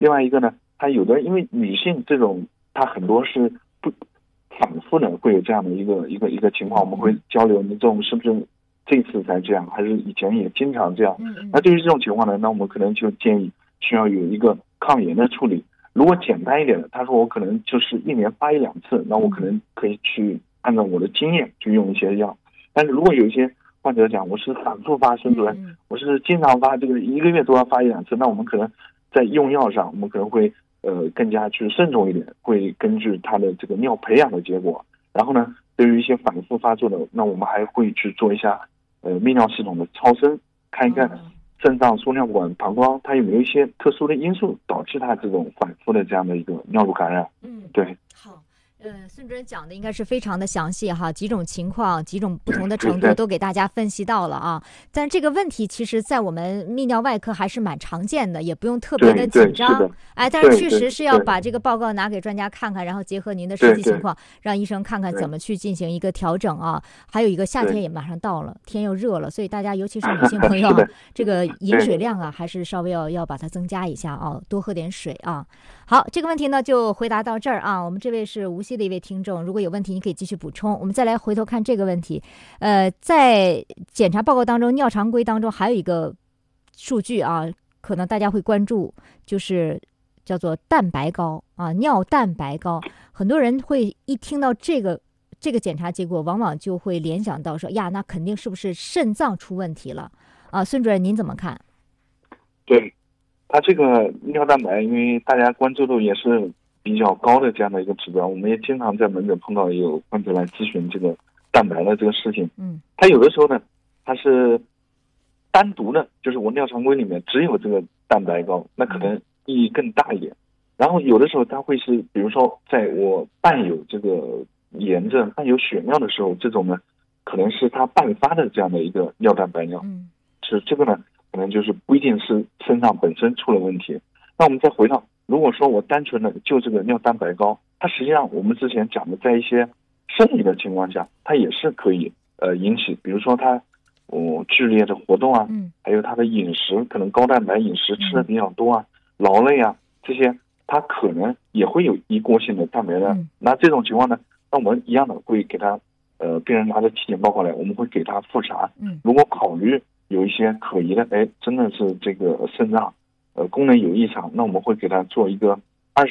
另外一个呢，它有的因为女性这种，它很多是不反复的会有这样的一个情况，我们会交流，你这种是不是这次才这样，还是以前也经常这样？那对于这种情况呢，那我们可能就建议需要有一个抗炎的处理。如果简单一点的，他说我可能就是1年发1-2次，那我可能可以去按照我的经验去用一些药。但是如果有一些患者讲我是反复发，孙主任，我是经常发，这个1个月都要发1-2次，那我们可能在用药上，我们可能会更加去慎重一点，会根据他的这个尿培养的结果。然后呢，对于一些反复发作的，那我们还会去做一下泌尿系统的超声，看一看肾脏、输尿管、膀胱，它有没有一些特殊的因素导致它这种反复的这样的一个尿路感染。对。 好。孙主任讲的应该是非常的详细哈，几种情况、几种不同的程度都给大家分析到了啊。但这个问题其实在我们泌尿外科还是蛮常见的，也不用特别的紧张。但是确实是要把这个报告拿给专家看看，然后结合您的实际情况，让医生看看怎么去进行一个调整啊。还有一个夏天也马上到了，天又热了，所以大家尤其是女性朋友啊，这个饮水量啊还是稍微要把它增加一下啊，多喝点水啊。好，这个问题呢就回答到这儿啊。我们这位是无锡的一位听众，如果有问题你可以继续补充。我们再来回头看这个问题，在检查报告当中，尿常规当中还有一个数据啊，可能大家会关注，就是叫做蛋白高啊，尿蛋白高。很多人会一听到这个检查结果，往往就会联想到说呀，那肯定是不是肾脏出问题了啊？孙主任您怎么看？ 对。它这个尿蛋白，因为大家关注度也是比较高的这样的一个指标，我们也经常在门诊碰到有患者来咨询这个蛋白的这个事情。它有的时候呢，它是单独的，就是我尿常规里面只有这个蛋白高，那可能意义更大一点。然后有的时候它会是，比如说在我伴有这个炎症、伴有血尿的时候，这种呢，可能是它伴发的这样的一个尿蛋白尿。是这个呢，可能就是不一定是肾脏本身出了问题。那我们再回到，如果说我单纯的就这个尿蛋白高，它实际上我们之前讲的，在一些生理的情况下，它也是可以引起，比如说它剧烈的活动啊，还有它的饮食，可能高蛋白饮食吃的比较多啊，劳累啊，这些它可能也会有一过性的蛋白量。那这种情况呢，那我们一样的会给他病人拿着体检报告来，我们会给他复查。如果考虑有一些可疑的，真的是这个肾脏功能有异常，那我们会给他做一个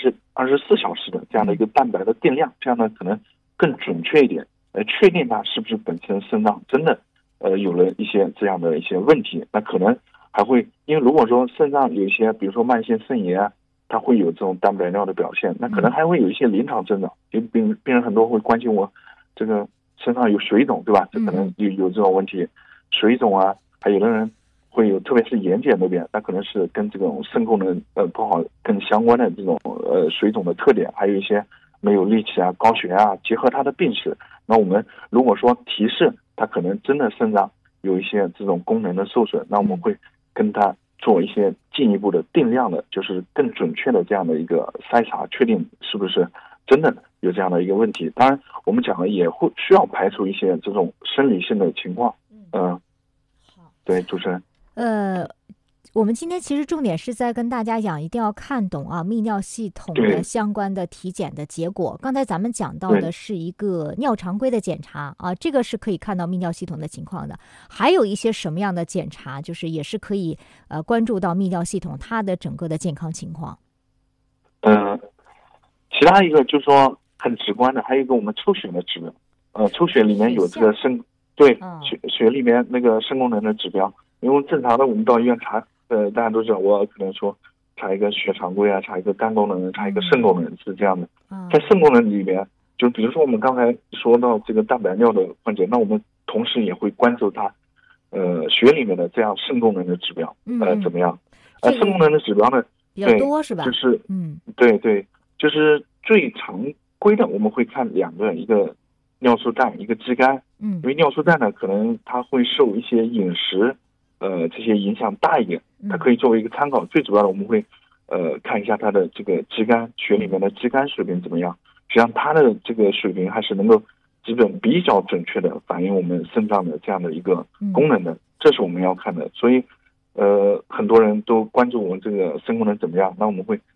24小时的这样的一个蛋白的定量，这样呢可能更准确一点，确定他是不是本身肾脏真的有了一些这样的一些问题。那可能还会，因为如果说肾脏有一些，比如说慢性肾炎啊，它会有这种蛋白尿的表现，那可能还会有一些临床症状。就病人很多会关心我这个身上有水肿，对吧？这可能有这种问题，水肿啊。还有的人会有，特别是眼睑那边，那可能是跟这种肾功能不好更相关的这种水肿的特点，还有一些没有力气啊、高血压啊，结合他的病史，那我们如果说提示他可能真的肾脏有一些这种功能的受损，那我们会跟他做一些进一步的定量的，就是更准确的这样的一个筛查，确定是不是真的有这样的一个问题。当然，我们讲了也会需要排除一些这种生理性的情况。对，主持人。 我们今天其实重点是在跟大家讲，一定要看懂啊泌尿系统的相关的体检的结果。刚才咱们讲到的是一个尿常规的检查啊，这个是可以看到泌尿系统的情况的。还有一些什么样的检查，就是也是可以关注到泌尿系统它的整个的健康情况。 其他一个就是说很直观的，还有一个我们抽血的指标。抽血里面有这个肾。对，血里面那个肾功能的指标，因为正常的我们到医院查，大家都知道，我可能说查一个血常规啊，查一个肝功能，查一个肾功能，是这样的。在肾功能里面，就比如说我们刚才说到这个蛋白尿的患者，那我们同时也会关注他，血里面的这样肾功能的指标，怎么样？肾功能的指标呢， 比较多是吧？ 就是，对，就是最常规的，我们会看2个，一个尿素氮，一个肌酐。因为尿素氮呢，可能它会受一些饮食，这些影响大一点，它可以作为一个参考。最主要的，我们会，看一下它的这个肌酐，血里面的肌酐水平怎么样。实际上，它的这个水平还是能够基本比较准确的反映我们肾脏的这样的一个功能的，这是我们要看的。所以，很多人都关注我们这个肾功能怎么样，那我们会